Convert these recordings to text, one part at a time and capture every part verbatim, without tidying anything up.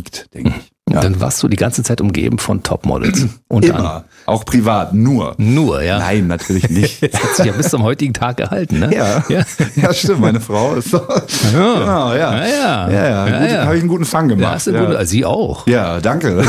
wiegt, denke ich. Ja. Dann warst du die ganze Zeit umgeben von Topmodels. Und Immer, dann, auch privat, nur. Nur, ja. Nein, natürlich nicht. Das hat sich ja bis zum heutigen Tag gehalten, ne? Ja, ja, ja stimmt, meine Frau ist so. Ja. Genau, ja. Ja, ja. ja, ja. ja, Gut, ja. habe ich einen guten Fang gemacht. Ja, hast du ja. Gute, sie auch. Ja, danke.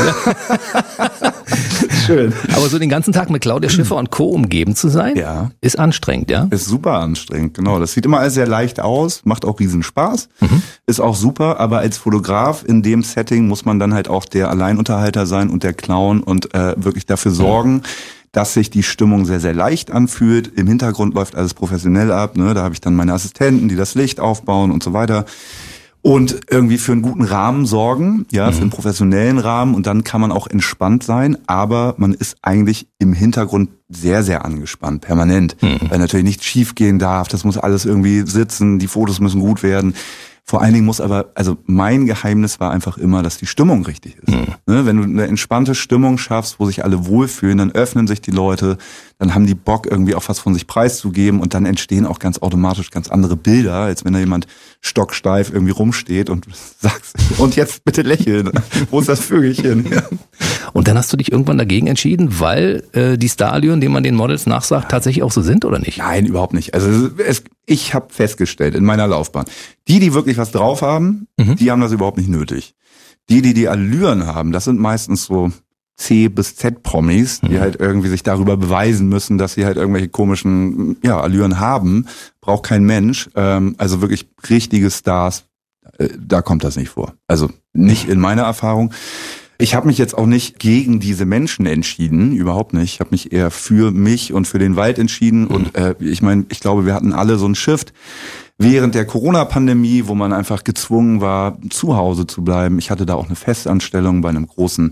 Schön. Aber so den ganzen Tag mit Claudia Schiffer und Co. umgeben zu sein, ja. ist anstrengend, ja? Ist super anstrengend, genau. Das sieht immer alles sehr leicht aus, macht auch riesen Spaß, mhm. ist auch super, aber als Fotograf in dem Setting muss man dann halt auch der Alleinunterhalter sein und der Clown und äh, wirklich dafür sorgen, mhm. dass sich die Stimmung sehr, sehr leicht anfühlt. Im Hintergrund läuft alles professionell ab, ne? Da habe ich dann meine Assistenten, die das Licht aufbauen und so weiter. Und irgendwie für einen guten Rahmen sorgen, ja, mhm. für einen professionellen Rahmen, und dann kann man auch entspannt sein, aber man ist eigentlich im Hintergrund sehr, sehr angespannt, permanent, mhm. weil natürlich nichts schief gehen darf, das muss alles irgendwie sitzen, die Fotos müssen gut werden. Vor allen Dingen muss aber, also mein Geheimnis war einfach immer, dass die Stimmung richtig ist. Mhm. Ne, wenn du eine entspannte Stimmung schaffst, wo sich alle wohlfühlen, dann öffnen sich die Leute, dann haben die Bock, irgendwie auch was von sich preiszugeben, und dann entstehen auch ganz automatisch ganz andere Bilder, als wenn da jemand stocksteif irgendwie rumsteht und sagst, und jetzt bitte lächeln, wo ist das Vögelchen? Ja. Und dann hast du dich irgendwann dagegen entschieden, weil äh, die Starallüren, denen man den Models nachsagt, tatsächlich auch so sind, oder nicht? Nein, überhaupt nicht. Also es, ich habe festgestellt in meiner Laufbahn, die, die wirklich was drauf haben, mhm. die haben das überhaupt nicht nötig. Die, die die Allüren haben, das sind meistens so C bis Z-Promis, die mhm. halt irgendwie sich darüber beweisen müssen, dass sie halt irgendwelche komischen ja, Allüren haben. Braucht kein Mensch. Ähm, also wirklich richtige Stars, äh, da kommt das nicht vor. Also nicht in meiner Erfahrung. Ich habe mich jetzt auch nicht gegen diese Menschen entschieden, überhaupt nicht. Ich habe mich eher für mich und für den Wald entschieden. Mhm. Und äh, ich meine, ich glaube, wir hatten alle so einen Shift während der Corona-Pandemie, wo man einfach gezwungen war, zu Hause zu bleiben. Ich hatte da auch eine Festanstellung bei einem großen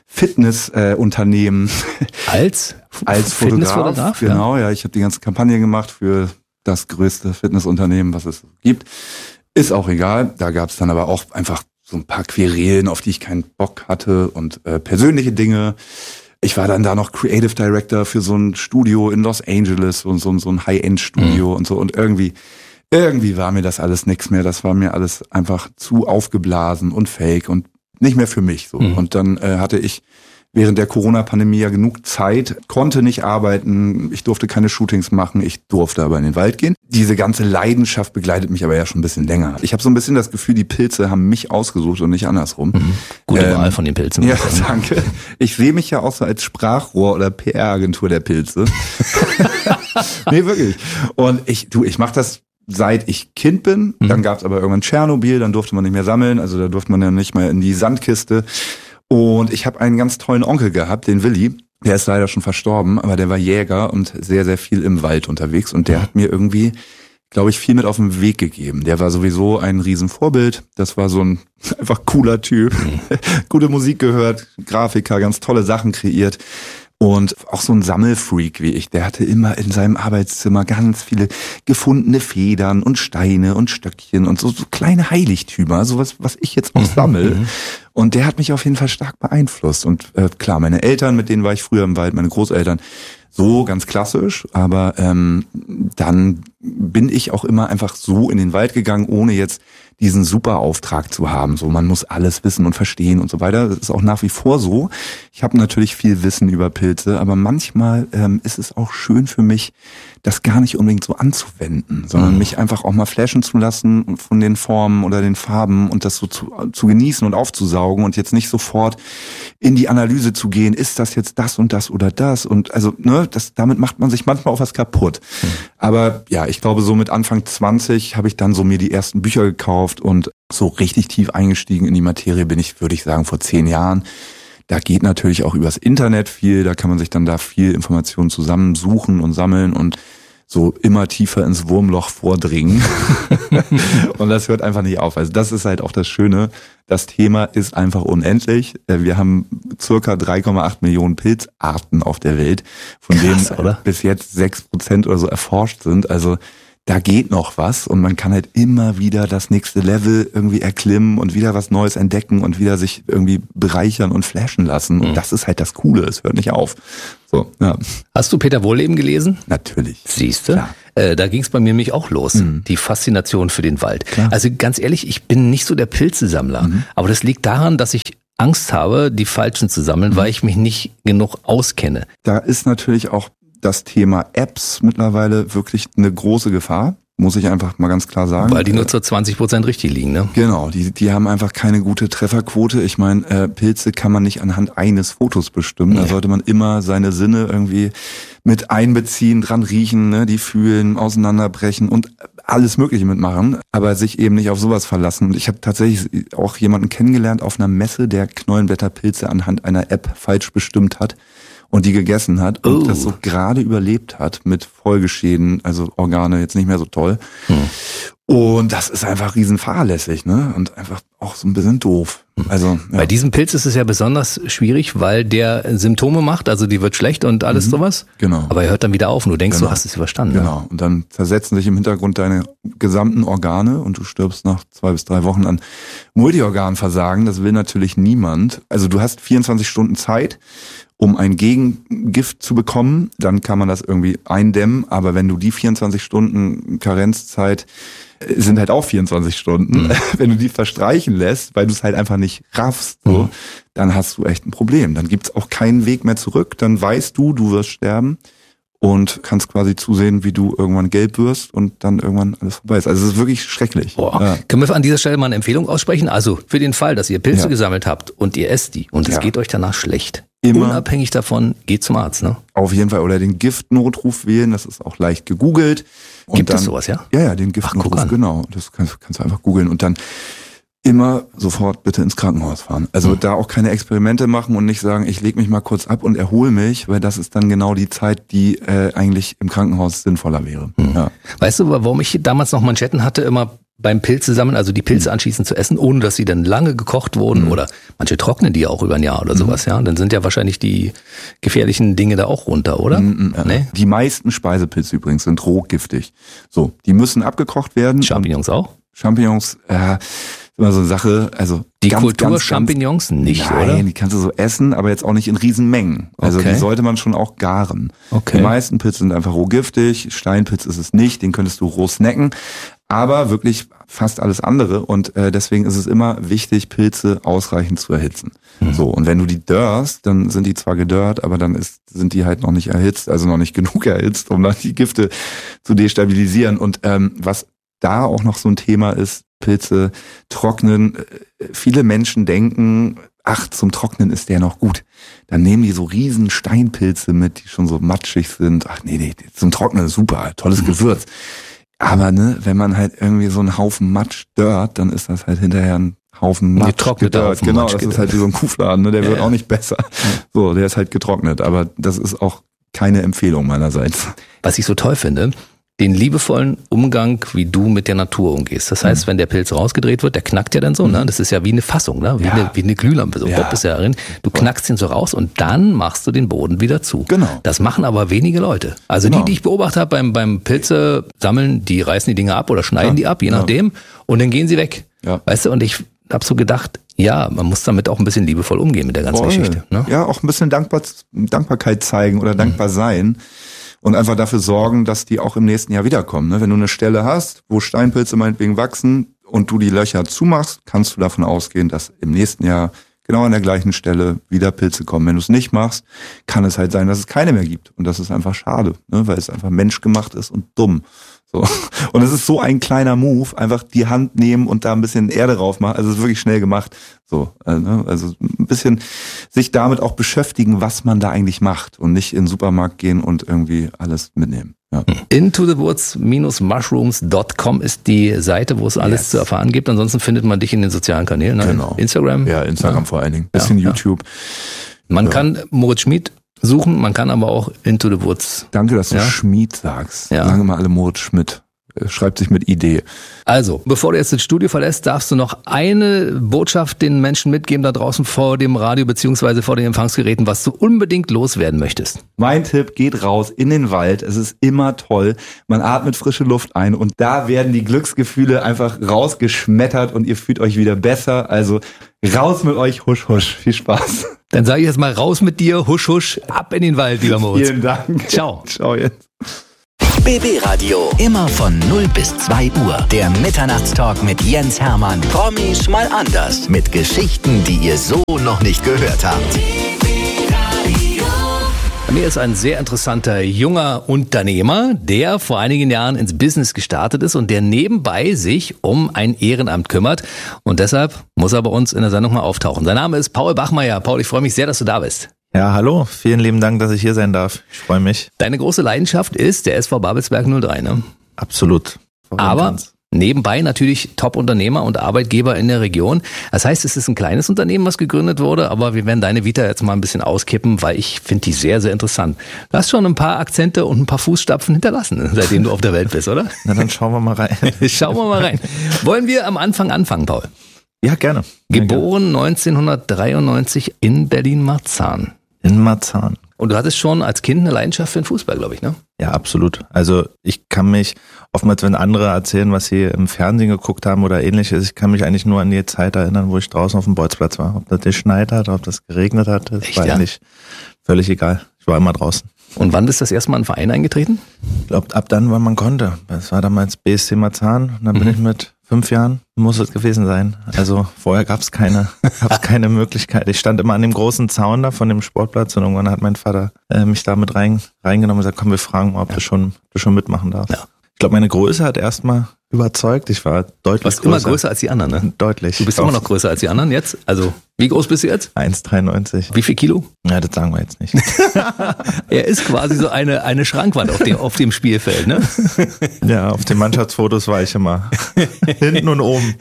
Fitnessunternehmen. Äh, als? Als Fotograf, genau, ja. Ich habe die ganze Kampagne gemacht für das größte Fitnessunternehmen, was es gibt. Ist auch egal. Da gab es dann aber auch einfach so ein paar Querelen, auf die ich keinen Bock hatte, und äh, persönliche Dinge. Ich war dann da noch Creative Director für so ein Studio in Los Angeles und so, so ein High-End-Studio mhm. und so. Und irgendwie, irgendwie war mir das alles nix mehr. Das war mir alles einfach zu aufgeblasen und fake und nicht mehr für mich. So. Mhm. Und dann äh, hatte ich während der Corona-Pandemie ja genug Zeit, konnte nicht arbeiten, ich durfte keine Shootings machen, ich durfte aber in den Wald gehen. Diese ganze Leidenschaft begleitet mich aber ja schon ein bisschen länger. Ich habe so ein bisschen das Gefühl, die Pilze haben mich ausgesucht und nicht andersrum. Mhm. Gute ähm, Wahl von den Pilzen. Ja, danke. Ich sehe mich ja auch so als Sprachrohr oder P R-Agentur der Pilze. Nee, wirklich. Und ich, du, ich mache das seit ich Kind bin. Mhm. Dann gab es aber irgendwann Tschernobyl, dann durfte man nicht mehr sammeln, also da durfte man ja nicht mehr in die Sandkiste. Und ich habe einen ganz tollen Onkel gehabt, den Willi. Der ist leider schon verstorben, aber der war Jäger und sehr, sehr viel im Wald unterwegs. Und der hat mir irgendwie, glaube ich, viel mit auf den Weg gegeben. Der war sowieso ein Riesenvorbild. Das war so ein einfach cooler Typ. Mhm. Gute Musik gehört, Grafiker, ganz tolle Sachen kreiert. Und auch so ein Sammelfreak wie ich, der hatte immer in seinem Arbeitszimmer ganz viele gefundene Federn und Steine und Stöckchen und so, so kleine Heiligtümer, sowas, was ich jetzt auch sammle. Und der hat mich auf jeden Fall stark beeinflusst. Und äh, klar, meine Eltern, mit denen war ich früher im Wald, meine Großeltern, so ganz klassisch. Aber ähm, dann bin ich auch immer einfach so in den Wald gegangen, ohne jetzt diesen super Auftrag zu haben. So, man muss alles wissen und verstehen und so weiter. Das ist auch nach wie vor so. Ich habe natürlich viel Wissen über Pilze, aber manchmal ähm, ist es auch schön für mich, das gar nicht unbedingt so anzuwenden, sondern mhm. mich einfach auch mal flashen zu lassen von den Formen oder den Farben und das so zu, zu genießen und aufzusaugen und jetzt nicht sofort in die Analyse zu gehen, ist das jetzt das und das oder das? Und also, ne, das, damit macht man sich manchmal auch was kaputt. Mhm. Aber ja, ich glaube, so mit Anfang zwanzig habe ich dann so mir die ersten Bücher gekauft und so richtig tief eingestiegen in die Materie bin ich, würde ich sagen, vor zehn Jahren. Da geht natürlich auch übers Internet viel, da kann man sich dann da viel Informationen zusammensuchen und sammeln und so immer tiefer ins Wurmloch vordringen. Und das hört einfach nicht auf. Also das ist halt auch das Schöne. Das Thema ist einfach unendlich. Wir haben circa drei Komma acht Millionen Pilzarten auf der Welt, von Krass, denen oder? bis jetzt sechs Prozent oder so erforscht sind. Also da geht noch was und man kann halt immer wieder das nächste Level irgendwie erklimmen und wieder was Neues entdecken und wieder sich irgendwie bereichern und flashen lassen. Und mhm. das ist halt das Coole, es hört nicht auf. So, ja. Hast du Peter Wohlleben gelesen? Natürlich. Siehste? Äh, da ging es bei mir nämlich auch los, mhm. die Faszination für den Wald. Klar. Also ganz ehrlich, ich bin nicht so der Pilzesammler, mhm. aber das liegt daran, dass ich Angst habe, die falschen zu sammeln, mhm. weil ich mich nicht genug auskenne. Da ist natürlich auch das Thema Apps mittlerweile wirklich eine große Gefahr, muss ich einfach mal ganz klar sagen. Weil die nur zu zwanzig Prozent richtig liegen, ne? Genau, die die haben einfach keine gute Trefferquote. Ich meine, äh, Pilze kann man nicht anhand eines Fotos bestimmen. Nee. Da sollte man immer seine Sinne irgendwie mit einbeziehen, dran riechen, ne, die fühlen, auseinanderbrechen und alles Mögliche mitmachen, aber sich eben nicht auf sowas verlassen. Und ich habe tatsächlich auch jemanden kennengelernt auf einer Messe, der Knollenblätterpilze anhand einer App falsch bestimmt hat und die gegessen hat und oh. das so gerade überlebt hat mit Folgeschäden, also Organe jetzt nicht mehr so toll. Hm. Und das ist einfach riesen fahrlässig, ne? Und einfach auch so ein bisschen doof. Also ja. Bei diesem Pilz ist es ja besonders schwierig, weil der Symptome macht, also die wird schlecht und alles mhm. sowas. Genau. Aber er hört dann wieder auf und du denkst, genau. du hast es überstanden. Genau. Ne? Und dann zersetzen sich im Hintergrund deine gesamten Organe und du stirbst nach zwei bis drei Wochen an Multiorganversagen. Das will natürlich niemand. Also du hast vierundzwanzig Stunden Zeit, um ein Gegengift zu bekommen, dann kann man das irgendwie eindämmen, aber wenn du die vierundzwanzig Stunden Karenzzeit, sind halt auch vierundzwanzig Stunden, mhm. wenn du die verstreichen lässt, weil du es halt einfach nicht raffst, so, mhm. dann hast du echt ein Problem. Dann gibt's auch keinen Weg mehr zurück, dann weißt du, du wirst sterben und kannst quasi zusehen, wie du irgendwann gelb wirst und dann irgendwann alles vorbei ist. Also es ist wirklich schrecklich. Boah. Ja. Können wir an dieser Stelle mal eine Empfehlung aussprechen? Also für den Fall, dass ihr Pilze ja. gesammelt habt und ihr esst die und es ja. geht euch danach schlecht. Immer. Unabhängig davon, geht zum Arzt, ne? Auf jeden Fall. Oder den Giftnotruf wählen, das ist auch leicht gegoogelt. Und Gibt dann, es sowas, ja? Ja, ja, den Giftnotruf, Ach, genau. Das kannst, kannst du einfach googeln und dann immer sofort bitte ins Krankenhaus fahren. Also mhm. da auch keine Experimente machen und nicht sagen, ich lege mich mal kurz ab und erhole mich, weil das ist dann genau die Zeit, die äh, eigentlich im Krankenhaus sinnvoller wäre. Mhm. Ja. Weißt du, warum ich damals noch Manschetten hatte, immer beim Pilze sammeln, also die Pilze mhm. anschließend zu essen, ohne dass sie dann lange gekocht wurden mhm. oder manche trocknen die auch über ein Jahr oder sowas, ja. Dann sind ja wahrscheinlich die gefährlichen Dinge da auch runter, oder? Mhm, äh, nee? Die meisten Speisepilze übrigens sind rohgiftig. So, die müssen abgekocht werden. Champignons auch? Champignons, äh, immer so eine Sache, also die ganz, Kultur-Champignons nicht, nein, oder? Die kannst du so essen, aber jetzt auch nicht in Riesenmengen. Also okay. die sollte man schon auch garen. Okay. Die meisten Pilze sind einfach rohgiftig, Steinpilz ist es nicht, den könntest du roh snacken, aber wirklich fast alles andere und äh, deswegen ist es immer wichtig, Pilze ausreichend zu erhitzen. Mhm. So, und wenn du die dörrst, dann sind die zwar gedörrt, aber dann ist, sind die halt noch nicht erhitzt, also noch nicht genug erhitzt, um dann die Gifte zu destabilisieren. Und ähm, was da auch noch so ein Thema ist, Pilze trocknen. Viele Menschen denken, ach, zum Trocknen ist der noch gut. Dann nehmen die so riesen Steinpilze mit, die schon so matschig sind. Ach nee, nee, zum Trocknen ist super, tolles Gewürz. Aber ne, wenn man halt irgendwie so einen Haufen Matsch dörrt, dann ist das halt hinterher ein Haufen Matsch getrocknet. Genau, Matsch das gedörrt. ist halt wie so ein Kuhfladen, ne? Der ja, wird ja. auch nicht besser. So, der ist halt getrocknet, aber das ist auch keine Empfehlung meinerseits. Was ich so toll finde, den liebevollen Umgang, wie du mit der Natur umgehst. Das heißt, mhm. wenn der Pilz rausgedreht wird, der knackt ja dann so, ne? Das ist ja wie eine Fassung, ne? Wie, ja. eine, wie eine Glühlampe, so ja. ist ja drin. Du knackst den so raus und dann machst du den Boden wieder zu. Genau. Das machen aber wenige Leute. Also genau. die, die ich beobachtet habe beim, beim Pilze sammeln, die reißen die Dinge ab oder schneiden ja. die ab, je ja. nachdem, und dann gehen sie weg. Ja. Weißt du, und ich habe so gedacht, ja, man muss damit auch ein bisschen liebevoll umgehen mit der ganzen Voll. Geschichte. Ne? Ja, auch ein bisschen Dankbar, Dankbarkeit zeigen oder dankbar mhm. sein. Und einfach dafür sorgen, dass die auch im nächsten Jahr wiederkommen. Wenn du eine Stelle hast, wo Steinpilze meinetwegen wachsen und du die Löcher zumachst, kannst du davon ausgehen, dass im nächsten Jahr genau an der gleichen Stelle wieder Pilze kommen. Wenn du es nicht machst, kann es halt sein, dass es keine mehr gibt. Und das ist einfach schade, ne? Weil es einfach menschgemacht ist und dumm. So. Und es ist so ein kleiner Move, einfach die Hand nehmen und da ein bisschen Erde drauf machen. Also es ist wirklich schnell gemacht. So, also ein bisschen sich damit auch beschäftigen, was man da eigentlich macht und nicht in den Supermarkt gehen und irgendwie alles mitnehmen. Ja. into the woods dash mushrooms dot com ist die Seite, wo es alles yes. zu erfahren gibt. Ansonsten findet man dich in den sozialen Kanälen. Ne? Genau. Instagram. Ja, Instagram ja. vor allen Dingen. Bisschen ja. YouTube. Man ja. kann Moritz Schmid suchen, man kann aber auch Into the Woods. Danke, dass du ja? Schmid sagst. Ja. Sagen mal alle Moritz Schmidt. schreibt sich mit Idee. Also, bevor du jetzt das Studio verlässt, darfst du noch eine Botschaft den Menschen mitgeben da draußen vor dem Radio beziehungsweise vor den Empfangsgeräten, was du unbedingt loswerden möchtest. Mein Tipp, geht raus in den Wald. Es ist immer toll. Man atmet frische Luft ein und da werden die Glücksgefühle einfach rausgeschmettert und ihr fühlt euch wieder besser. Also raus mit euch, husch, husch. Viel Spaß. Dann sage ich jetzt mal raus mit dir, husch, husch, ab in den Wald, lieber Moritz. Vielen Dank. Ciao. Ciao jetzt. B B Radio. Immer von null bis zwei Uhr. Der Mitternachtstalk mit Jens Hermann. Promis mal anders. Mit Geschichten, die ihr so noch nicht gehört habt. Bei mir ist ein sehr interessanter junger Unternehmer, der vor einigen Jahren ins Business gestartet ist und der nebenbei sich um ein Ehrenamt kümmert. Und deshalb muss er bei uns in der Sendung mal auftauchen. Sein Name ist Paul Bachmeier. Paul, ich freue mich sehr, dass du da bist. Ja, hallo. Vielen lieben Dank, dass ich hier sein darf. Ich freue mich. Deine große Leidenschaft ist der S V Babelsberg null drei, ne? Absolut. Aber nebenbei natürlich Top-Unternehmer und Arbeitgeber in der Region. Das heißt, es ist ein kleines Unternehmen, was gegründet wurde, aber wir werden deine Vita jetzt mal ein bisschen auskippen, weil ich finde die sehr, sehr interessant. Du hast schon ein paar Akzente und ein paar Fußstapfen hinterlassen, seitdem du auf der Welt bist, oder? Na, dann schauen wir mal rein. Schauen wir mal rein. Wollen wir am Anfang anfangen, Paul? Ja, gerne. Geboren neunzehnhundertdreiundneunzig in Berlin-Marzahn. In Marzahn. Und du hattest schon als Kind eine Leidenschaft für den Fußball, glaube ich, ne? Ja, absolut. Also ich kann mich, oftmals wenn andere erzählen, was sie im Fernsehen geguckt haben oder ähnliches, ich kann mich eigentlich nur an die Zeit erinnern, wo ich draußen auf dem Bolzplatz war. Ob das geschneit hat, ob das geregnet hat, das Echt, war ja? eigentlich völlig egal. Ich war immer draußen. Und wann bist du das erste Mal in den Verein eingetreten? Ich glaube, ab dann, wann man konnte. Das war damals B S C Marzahn. Und dann mhm. bin ich mit fünf Jahren, muss es gewesen sein. Also vorher gab es keine, gab's keine Möglichkeit. Ich stand immer an dem großen Zaun da von dem Sportplatz und irgendwann hat mein Vater äh, mich da mit rein, reingenommen und gesagt, komm, wir fragen mal, ob ja. du schon, du schon mitmachen darfst. Ja. Ich glaube, meine Größe hat erstmal überzeugt. Ich war deutlich größer. größer. Immer größer als die anderen, ne? Deutlich. Du bist immer noch größer als die anderen jetzt? Also, wie groß bist du jetzt? eins Komma dreiundneunzig. Wie viel Kilo? Ja, das sagen wir jetzt nicht. Er ist quasi so eine, eine Schrankwand auf dem, auf dem Spielfeld, ne? Ja, auf den Mannschaftsfotos war ich immer hinten und oben.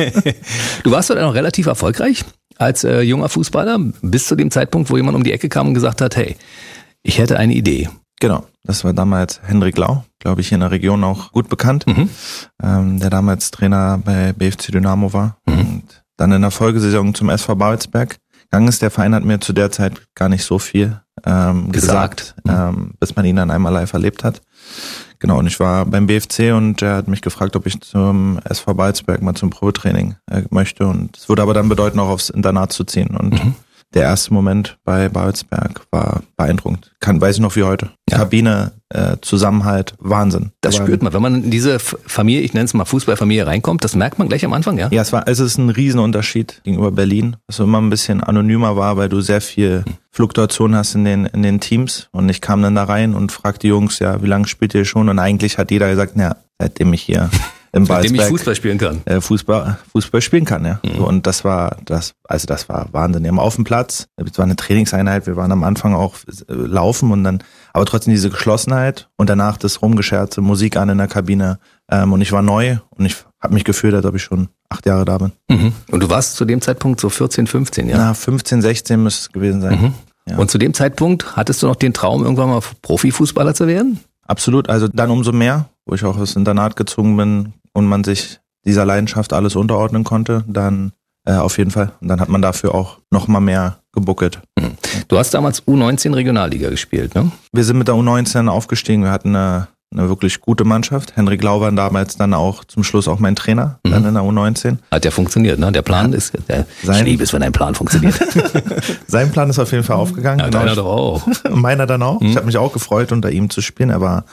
Du warst dort auch relativ erfolgreich als äh, junger Fußballer, bis zu dem Zeitpunkt, wo jemand um die Ecke kam und gesagt hat, hey, ich hätte eine Idee. Genau, das war damals Hendrik Lau, glaube ich, hier in der Region auch gut bekannt, mhm. ähm, der damals Trainer bei B F C Dynamo war mhm. und dann in der Folgesaison zum S V Babelsberg gegangen ist. Der Verein hat mir zu der Zeit gar nicht so viel ähm, gesagt, gesagt ähm, bis man ihn dann einmal live erlebt hat. Genau, und ich war beim B F C und er hat mich gefragt, ob ich zum S V Babelsberg mal zum Probetraining äh, möchte und es würde aber dann bedeuten, auch aufs Internat zu ziehen und mhm. der erste Moment bei Babelsberg war beeindruckend. Kann, weiß ich noch wie heute. Ja. Kabine, äh, Zusammenhalt, Wahnsinn. Das Aber spürt man, wenn man in diese Familie, ich nenne es mal Fußballfamilie, reinkommt, das merkt man gleich am Anfang, ja? Ja, es war, also es ist ein Riesenunterschied gegenüber Berlin, was immer ein bisschen anonymer war, weil du sehr viel Fluktuation hast in den, in den Teams und ich kam dann da rein und fragte die Jungs, ja, wie lange spielt ihr schon? Und eigentlich hat jeder gesagt, na, seitdem ich hier im Seitdem ich Fußball spielen kann. Äh, Fußball, Fußball spielen kann, ja. Mhm. Und das war, das, also das war Wahnsinn. Wir haben auf dem Platz, es war eine Trainingseinheit, wir waren am Anfang auch äh, laufen und dann, aber trotzdem diese Geschlossenheit und danach das Rumgescherze, Musik an in der Kabine. Ähm, und ich war neu und ich habe mich gefühlt, als ob ich schon acht Jahre da bin. Mhm. Und du warst zu dem Zeitpunkt so vierzehn, fünfzehn, ja? Na, fünfzehn, sechzehn müsste es gewesen sein. Mhm. Ja. Und zu dem Zeitpunkt hattest du noch den Traum, irgendwann mal Profifußballer zu werden? Absolut, also dann umso mehr, wo ich auch aufs Internat gezogen bin und man sich dieser Leidenschaft alles unterordnen konnte, dann äh, auf jeden Fall. Und dann hat man dafür auch noch mal mehr gebuckelt. Du hast damals U neunzehn Regionalliga gespielt, ne? Wir sind mit der U neunzehn aufgestiegen, wir hatten eine, eine wirklich gute Mannschaft. Hendrik Lau war damals dann auch zum Schluss auch mein Trainer, mhm. dann in der U neunzehn. Hat ja funktioniert, ne? Der Plan ja. ist, der Sein, ich liebe es, wenn ein Plan funktioniert. Sein Plan ist auf jeden Fall aufgegangen. Ja, deiner doch auch. Meiner dann auch. Mhm. Ich habe mich auch gefreut, unter ihm zu spielen. Er war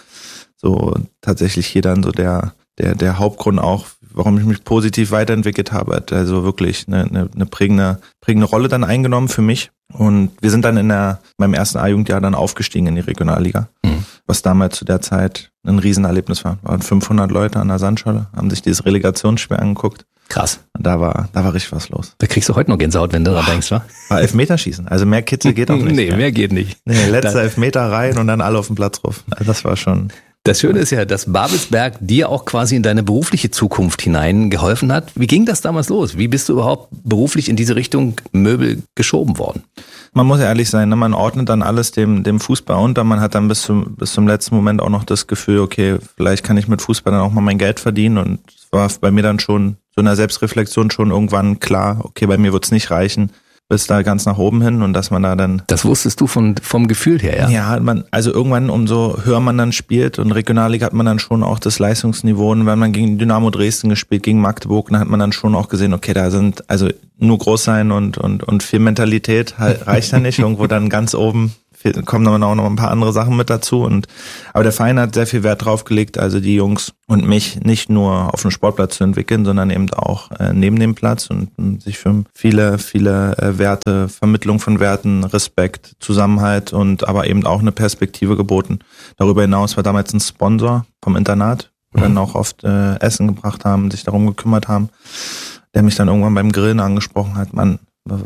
so tatsächlich hier dann so der, der, der Hauptgrund auch, warum ich mich positiv weiterentwickelt habe. Hat also wirklich eine, eine, eine prägende, prägende Rolle dann eingenommen für mich. Und wir sind dann in der, meinem ersten A-Jugendjahr dann aufgestiegen in die Regionalliga, mhm. was damals zu der Zeit ein Riesenerlebnis war. Waren fünfhundert Leute an der Sandschale, haben sich dieses Relegationsspiel angeguckt. Krass. Und da war, da war richtig was los. Da kriegst du heute noch Gänsehaut, wenn du daran denkst, wa? War Elfmeterschießen. Also mehr Kitzel geht auch nicht. Nee, mehr geht nicht. Nee, letzter Elfmeter rein und dann alle auf den Platz drauf. Also das war schon... Das Schöne ist ja, dass Babelsberg dir auch quasi in deine berufliche Zukunft hinein geholfen hat. Wie ging das damals los? Wie bist du überhaupt beruflich in diese Richtung Möbel geschoben worden? man muss ehrlich sein, ne? Man ordnet dann alles dem, dem Fußball unter. Man hat dann bis zum, bis zum letzten Moment auch noch das Gefühl, okay, vielleicht kann ich mit Fußball dann auch mal mein Geld verdienen. Und es war bei mir dann schon so in der Selbstreflexion schon irgendwann klar, okay, bei mir wird's nicht reichen, bis da ganz nach oben hin und dass man da dann... Das wusstest du von, vom Gefühl her, ja? Ja, man, also irgendwann, umso höher man dann spielt und Regionalliga hat man dann schon auch das Leistungsniveau und wenn man gegen Dynamo Dresden gespielt, gegen Magdeburg, dann hat man dann schon auch gesehen, okay, da sind, also nur groß sein und, und, und viel Mentalität reicht da nicht, irgendwo dann ganz oben kommen dann auch noch ein paar andere Sachen mit dazu und aber der Verein hat sehr viel Wert drauf gelegt, also die Jungs und mich nicht nur auf dem Sportplatz zu entwickeln, sondern eben auch äh, neben dem Platz und, und sich für viele, viele äh, Werte, Vermittlung von Werten, Respekt, Zusammenhalt und aber eben auch eine Perspektive geboten. Darüber hinaus war damals ein Sponsor vom Internat, wo mhm. dann auch oft äh, Essen gebracht haben, sich darum gekümmert haben, der mich dann irgendwann beim Grillen angesprochen hat, Mann,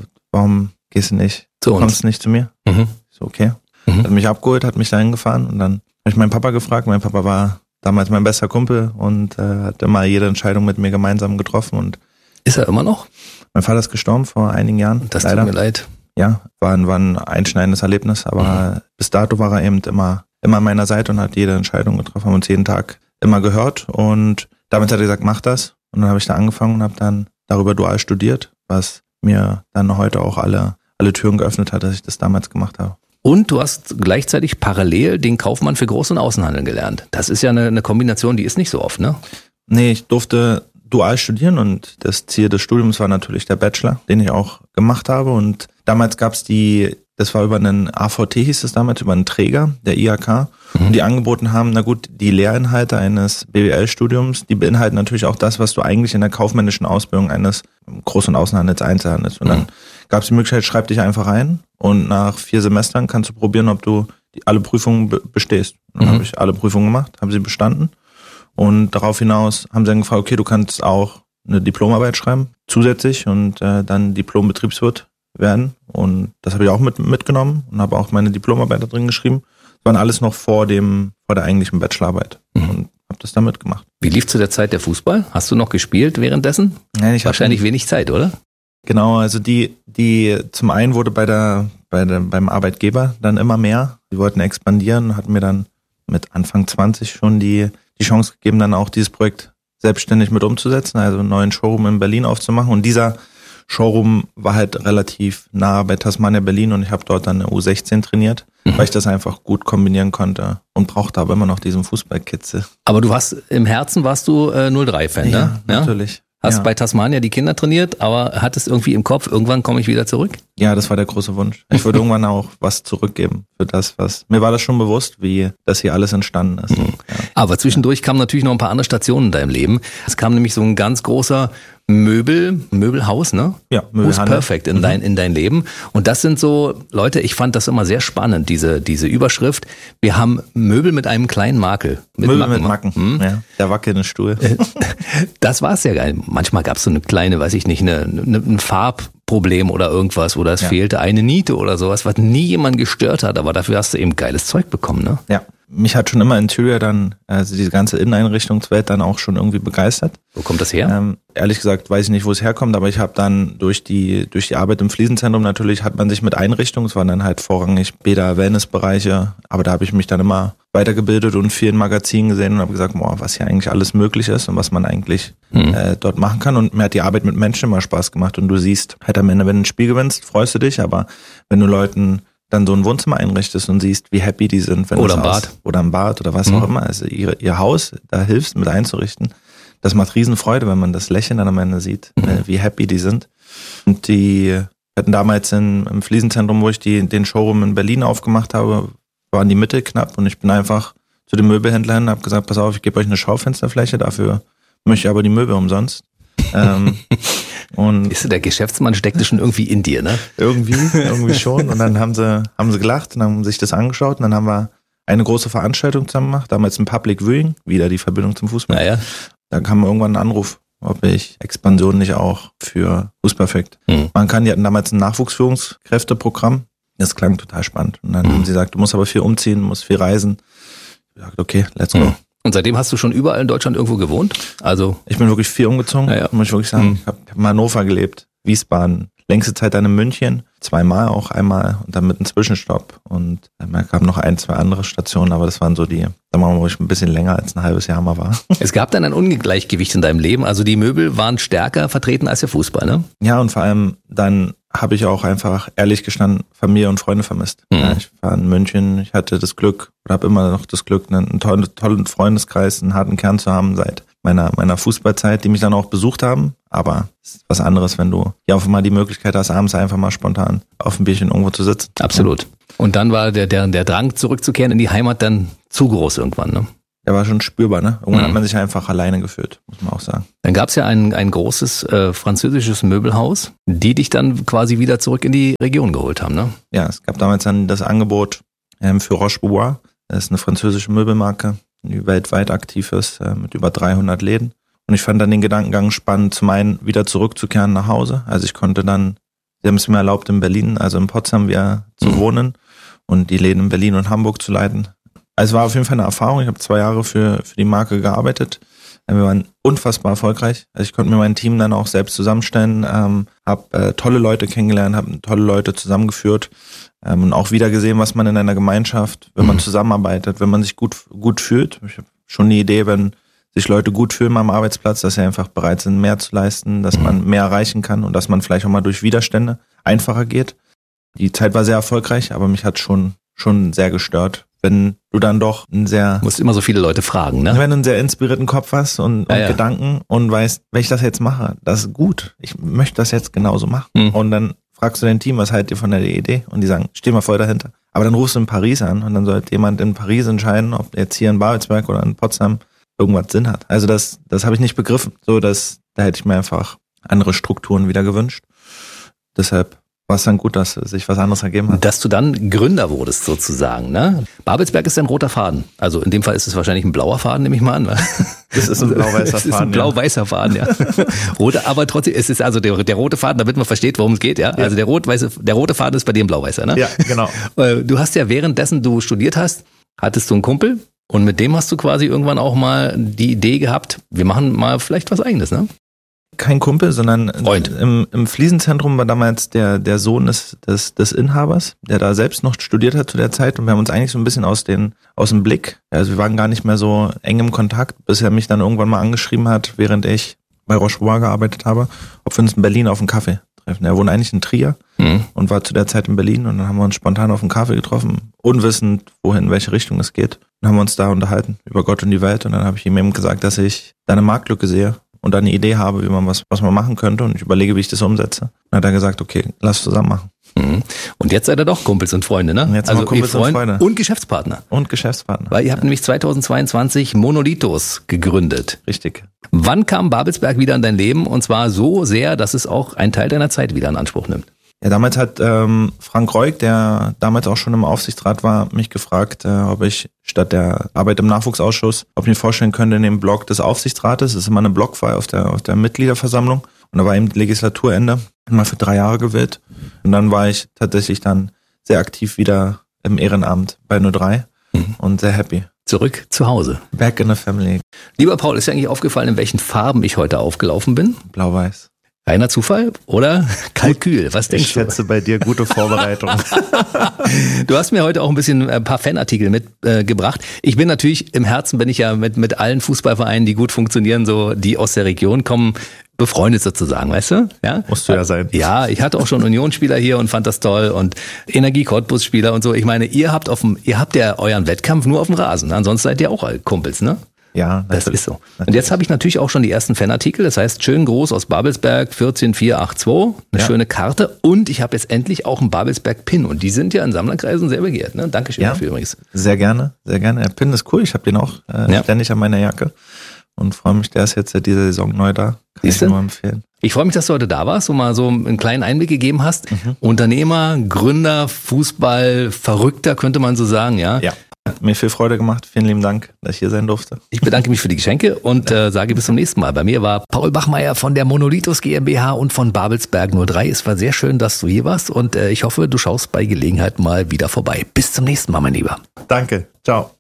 warum gehst du nicht, zu uns. Kommst nicht zu mir? Mhm. So, okay. Mhm. Hat mich abgeholt, hat mich dahin gefahren und dann habe ich meinen Papa gefragt. Mein Papa war damals mein bester Kumpel und äh, hat immer jede Entscheidung mit mir gemeinsam getroffen. Und ist er immer noch? Mein Vater ist gestorben vor einigen Jahren. Das leider. Tut mir leid. Ja, war ein, war ein einschneidendes Erlebnis, aber mhm. bis dato war er eben immer, immer an meiner Seite und hat jede Entscheidung getroffen, haben uns jeden Tag immer gehört und damit hat er gesagt, mach das. Und dann habe ich da angefangen und habe dann darüber dual studiert, was mir dann heute auch alle, alle Türen geöffnet hat, dass ich das damals gemacht habe. Und du hast gleichzeitig parallel den Kaufmann für Groß- und Außenhandel gelernt. Das ist ja eine, eine Kombination, die ist nicht so oft, ne? Nee, ich durfte dual studieren und das Ziel des Studiums war natürlich der Bachelor, den ich auch gemacht habe. Und damals gab's die, das war über einen A V T, hieß es damals, über einen Träger, der I H K, mhm. und die angeboten haben, na gut, die Lehrinhalte eines B W L-Studiums, die beinhalten natürlich auch das, was du eigentlich in der kaufmännischen Ausbildung eines Groß- und Außenhandels, Einzelhandels. Und dann mhm. gab es die Möglichkeit, schreib dich einfach ein und nach vier Semestern kannst du probieren, ob du die, alle Prüfungen be- bestehst. Und dann mhm. habe ich alle Prüfungen gemacht, habe sie bestanden und darauf hinaus haben sie dann gefragt, okay, du kannst auch eine Diplomarbeit schreiben, zusätzlich und äh, dann Diplom-Betriebswirt werden und das habe ich auch mit, mitgenommen und habe auch meine Diplomarbeit da drin geschrieben. Das waren alles noch vor dem vor der eigentlichen Bachelorarbeit mhm. und habe das da mitgemacht. Wie lief zu der Zeit der Fußball? Hast du noch gespielt währenddessen? Nein, ich Wahrscheinlich wenig Zeit, oder? Genau, also die, die zum einen wurde bei der, bei der, beim Arbeitgeber dann immer mehr. Die wollten expandieren, hatten mir dann mit Anfang zwanzig schon die, die Chance gegeben, dann auch dieses Projekt selbstständig mit umzusetzen, also einen neuen Showroom in Berlin aufzumachen. Und dieser Showroom war halt relativ nah bei Tasmania Berlin und ich habe dort dann eine U sechzehn trainiert, mhm. weil ich das einfach gut kombinieren konnte und brauchte aber immer noch diesen Fußballkitzel. Aber du warst, im Herzen warst du äh, null drei Fan, ja, ne? Ja, natürlich. Hast ja. bei Tasmania die Kinder trainiert, aber hattest irgendwie im Kopf, irgendwann komme ich wieder zurück? Ja, das war der große Wunsch. Ich würde irgendwann auch was zurückgeben für das, was... Mir war das schon bewusst, wie das hier alles entstanden ist. Mhm. Ja. Aber zwischendurch kamen natürlich noch ein paar andere Stationen in deinem Leben. Es kam nämlich so ein ganz großer Möbel, Möbelhaus, ne? Ja, Möbelhaus Perfect in mhm. dein, in dein Leben. Und das sind so, Leute, ich fand das immer sehr spannend, diese, diese Überschrift. Wir haben Möbel mit einem kleinen Makel. Mit Möbel Macken, mit Macken, hm? ja. Der wackelnde Stuhl. Das war's ja geil. Manchmal gab's so eine kleine, weiß ich nicht, eine, eine, ein Farbproblem oder irgendwas oder es ja. fehlte eine Niete oder sowas, was nie jemand gestört hat, aber dafür hast du eben geiles Zeug bekommen, ne? Ja. Mich hat schon immer Interior dann, also diese ganze Inneneinrichtungswelt dann auch schon irgendwie begeistert. Wo kommt das her? Ähm, ehrlich gesagt weiß ich nicht, wo es herkommt, aber ich habe dann durch die durch die Arbeit im Fliesenzentrum natürlich hat man sich mit Einrichtungen, es waren dann halt vorrangig Bäder, Wellnessbereiche, aber da habe ich mich dann immer weitergebildet und viel in Magazinen gesehen und habe gesagt, boah, was hier eigentlich alles möglich ist und was man eigentlich hm. äh, dort machen kann und mir hat die Arbeit mit Menschen immer Spaß gemacht und du siehst halt am Ende, wenn du ein Spiel gewinnst, freust du dich, aber wenn du Leuten dann so ein Wohnzimmer einrichtest und siehst, wie happy die sind. Wenn oder ein Bad. Oder ein Bad oder was mhm. auch immer. Also ihre, ihr Haus, da hilfst mit einzurichten. Das macht Riesenfreude, wenn man das Lächeln dann am Ende sieht, mhm. wie happy die sind. Und die hatten damals in, im Fliesenzentrum, wo ich die, den Showroom in Berlin aufgemacht habe, waren die Mittel knapp und ich bin einfach zu den Möbelhändlern und habe gesagt, pass auf, ich gebe euch eine Schaufensterfläche, dafür möchte ich aber die Möbel umsonst. ähm, und ist der Geschäftsmann steckte schon irgendwie in dir, ne? Irgendwie, irgendwie schon. Und dann haben sie, haben sie gelacht und haben sich das angeschaut und dann haben wir eine große Veranstaltung zusammen gemacht, damals ein Public Viewing, wieder die Verbindung zum Fußball. Naja. Da kam irgendwann ein Anruf, ob ich Expansion nicht auch für Fußperfekt. Mhm. Man kann, die hatten damals ein Nachwuchsführungskräfteprogramm. Das klang total spannend. Und dann mhm. haben sie gesagt, du musst aber viel umziehen, du musst viel reisen. Ich sagte, okay, let's go. Mhm. Und seitdem hast du schon überall in Deutschland irgendwo gewohnt? Also ich bin wirklich viel umgezogen, ja, ja. muss ich wirklich sagen. Mhm. Ich habe hab in Hannover gelebt, Wiesbaden, längste Zeit dann in München. zweimal auch einmal und dann mit einem Zwischenstopp. Und dann kamen noch ein, zwei andere Stationen, aber das waren so die, sagen wir mal, wo ich ein bisschen länger als ein halbes Jahr mal war. Es gab dann ein Ungleichgewicht in deinem Leben, also die Möbel waren stärker vertreten als der Fußball, ne? Ja, und vor allem dann habe ich auch einfach, ehrlich gestanden, Familie und Freunde vermisst. Mhm. Ja, ich war in München, ich hatte das Glück, oder habe immer noch das Glück, einen tollen, tollen Freundeskreis, einen harten Kern zu haben seit meiner meiner Fußballzeit, die mich dann auch besucht haben. Aber es ist was anderes, wenn du ja auf einmal die Möglichkeit hast, abends einfach mal spontan auf ein Bierchen irgendwo zu sitzen. Absolut. Und dann war der, der, der Drang zurückzukehren in die Heimat dann zu groß irgendwann, ne? Der war schon spürbar, ne? Irgendwann Mhm. hat man sich einfach alleine gefühlt, muss man auch sagen. Dann gab es ja ein, ein großes äh, französisches Möbelhaus, die dich dann quasi wieder zurück in die Region geholt haben, ne? Ja, es gab damals dann das Angebot ähm, für Roche-Bobois. Das ist eine französische Möbelmarke, die weltweit aktiv ist, äh, mit über dreihundert Läden. Und ich fand dann den Gedankengang spannend, zum einen wieder zurückzukehren nach Hause. Also ich konnte dann, sie haben es mir erlaubt, in Berlin, also in Potsdam wieder zu Mhm. wohnen und die Läden in Berlin und Hamburg zu leiten. Also es war auf jeden Fall eine Erfahrung. Ich habe zwei Jahre für für die Marke gearbeitet. Wir waren unfassbar erfolgreich. Also ich konnte mir mein Team dann auch selbst zusammenstellen, ähm, habe äh, tolle Leute kennengelernt, habe tolle Leute zusammengeführt ähm, und auch wieder gesehen, was man in einer Gemeinschaft, wenn man zusammenarbeitet, wenn man sich gut gut fühlt. Ich habe schon eine Idee, wenn sich Leute gut fühlen am Arbeitsplatz, dass sie einfach bereit sind, mehr zu leisten, dass man mehr erreichen kann und dass man vielleicht auch mal durch Widerstände einfacher geht. Die Zeit war sehr erfolgreich, aber mich hat schon schon sehr gestört, wenn du dann doch einen sehr, Du musst immer so viele Leute fragen, ne? wenn du einen sehr inspirierten Kopf hast und, und Ja, ja. Gedanken und weißt, wenn ich das jetzt mache, das ist gut. Ich möchte das jetzt genauso machen. Mhm. Und dann fragst du dein Team, was haltet ihr von der Idee? Und die sagen, steh mal voll dahinter. Aber dann rufst du in Paris an und dann sollte jemand in Paris entscheiden, ob jetzt hier in Babelsberg oder in Potsdam irgendwas Sinn hat. Also das, das habe ich nicht begriffen. So, dass, da hätte ich mir einfach andere Strukturen wieder gewünscht. Deshalb war es dann gut, dass sich was anderes ergeben hat. Dass du dann Gründer wurdest sozusagen, ne? Babelsberg ist ein roter Faden. Also in dem Fall ist es wahrscheinlich ein blauer Faden, nehme ich mal an. Ne? Das ist ein blau-weißer Es ist ein Faden, ja. blau-weißer Faden, ja. Rote, aber trotzdem, es ist also der, der rote Faden, damit man versteht, worum es geht, ja. Also der rot-weiße, der rote Faden ist bei dir ein blau-weißer, ne? Ja, genau. Äh, Du hast ja währenddessen du studiert hast, hattest du einen Kumpel und mit dem hast du quasi irgendwann auch mal die Idee gehabt, wir machen mal vielleicht was Eigenes, ne? Kein Kumpel, sondern Freund. im, im Fliesenzentrum war damals der, der Sohn des, des, des Inhabers, der da selbst noch studiert hat zu der Zeit und wir haben uns eigentlich so ein bisschen aus, den, aus dem Blick, also wir waren gar nicht mehr so eng im Kontakt, bis er mich dann irgendwann mal angeschrieben hat, während ich bei Roche-Bobois gearbeitet habe, ob wir uns in Berlin auf einen Kaffee treffen. Er wohnt eigentlich in Trier Mhm. und war zu der Zeit in Berlin und dann haben wir uns spontan auf einen Kaffee getroffen, unwissend, wohin, in welche Richtung es geht. Dann haben wir uns da unterhalten über Gott und die Welt und dann habe ich ihm eben gesagt, dass ich da eine Marktlücke sehe und da eine Idee habe, wie man was, was man machen könnte und ich überlege, wie ich das umsetze. Und dann hat er gesagt, okay, lass zusammen machen. Mhm. Und jetzt seid ihr doch Kumpels und Freunde, ne? Und jetzt sind also wir Kumpels ihr Freund und Freunde. und Geschäftspartner. Und Geschäftspartner. Weil ihr habt nämlich zweitausendzweiundzwanzig Monolithos gegründet. Richtig. Wann kam Babelsberg wieder in dein Leben? Und zwar so sehr, dass es auch einen Teil deiner Zeit wieder in Anspruch nimmt. Ja, damals hat ähm, Frank Reuk, der damals auch schon im Aufsichtsrat war, mich gefragt, äh, ob ich statt der Arbeit im Nachwuchsausschuss, ob ich mir vorstellen könnte, in dem Blog des Aufsichtsrates, das ist immer eine Blockwahl auf der, auf der Mitgliederversammlung, und da war eben Legislaturende, mal für drei Jahre gewählt. Und dann war ich tatsächlich dann sehr aktiv wieder im Ehrenamt bei null drei Mhm. und sehr happy. Zurück zu Hause. Back in the family. Lieber Paul, ist dir eigentlich aufgefallen, in welchen Farben ich heute aufgelaufen bin? Blau-Weiß. Reiner Zufall oder Kalkül? Was Ich denkst du? schätze bei dir gute Vorbereitung. Du hast mir heute auch ein bisschen ein paar Fanartikel mitgebracht. Äh, ich bin natürlich, im Herzen bin ich ja mit, mit allen Fußballvereinen, die gut funktionieren, so die aus der Region kommen, befreundet sozusagen, weißt du? Ja? Musst du ja sein. Ja, ich hatte auch schon Unionsspieler hier und fand das toll und Energie Cottbus Spieler und so. Ich meine, ihr habt auf dem, ihr habt ja euren Wettkampf nur auf dem Rasen. Ansonsten seid ihr auch Kumpels, ne? Ja, Das ist so. Und jetzt habe ich natürlich auch schon die ersten Fanartikel. Das heißt, schön groß aus Babelsberg, vierzehn vier acht zwei, eine Ja. schöne Karte. Und ich habe jetzt endlich auch einen Babelsberg-Pin. Und die sind ja in Sammlerkreisen sehr begehrt. Ne? Dankeschön Ja. dafür übrigens. Sehr gerne, sehr gerne. Der Pin ist cool, ich habe den auch äh, Ja. ständig an meiner Jacke und freue mich, der ist jetzt seit dieser Saison neu da. Kann Siehste? ich nur empfehlen. Ich freue mich, dass du heute da warst und mal so einen kleinen Einblick gegeben hast. Mhm. Unternehmer, Gründer, Fußball, Verrückter könnte man so sagen, ja? Ja. Hat mir viel Freude gemacht. Vielen lieben Dank, dass ich hier sein durfte. Ich bedanke mich für die Geschenke und äh, sage bis zum nächsten Mal. Bei mir war Paul Bachmeier von der Monolithos GmbH und von Babelsberg null drei. Es war sehr schön, dass du hier warst und äh, ich hoffe, du schaust bei Gelegenheit mal wieder vorbei. Bis zum nächsten Mal, mein Lieber. Danke. Ciao.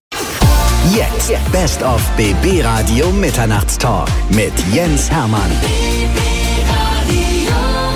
Jetzt Best of B B Radio Mitternachtstalk mit Jens Hermann.